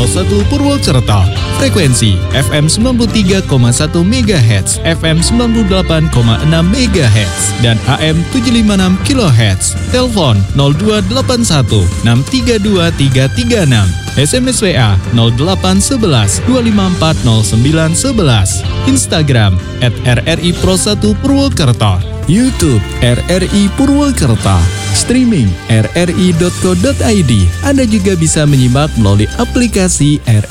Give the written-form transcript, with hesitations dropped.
Pro 1 Purwokerto. Frekuensi FM 93,1 MHz, FM 98,6 MHz, dan AM 756 kHz. Telepon 0281 632 336. SMS WA 0811 254 0911. Instagram @RRI Pro 1 Purwokerto. YouTube RRI Purwokerto. Streaming rri.co.id. Anda juga bisa menyimak melalui aplikasi RRI